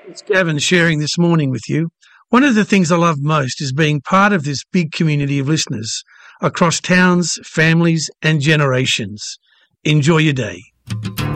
It's Gavin sharing this morning with you. One of the things I love most is being part of this big community of listeners across towns, families and generations. Enjoy your day.